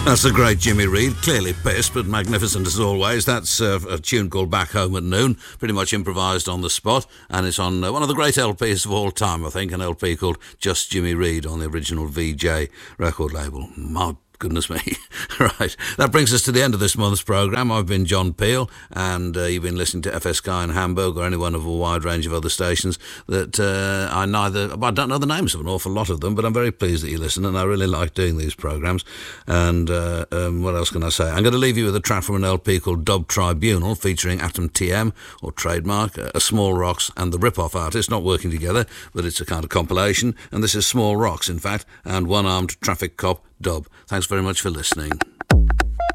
That's the great Jimmy Reed, clearly pissed, but magnificent as always. That's a tune called Back Home at Noon, pretty much improvised on the spot, and it's on one of the great LPs of all time, I think, an LP called Just Jimmy Reed on the original VJ record label. My goodness me. Right, that brings us to the end of this month's programme. I've been John Peel, and you've been listening to FSK in Hamburg or any one of a wide range of other stations that I don't know the names of an awful lot of them, but I'm very pleased that you listen, and I really like doing these programmes. And what else can I say? I'm going to leave you with a track from an LP called Dub Tribunal, featuring Atom TM, or Trademark, a Small Rocks and the Rip-Off artist, not working together, but it's a kind of compilation, and this is Small Rocks, in fact, and One Armed Traffic Cop Dub. Thanks very much for listening.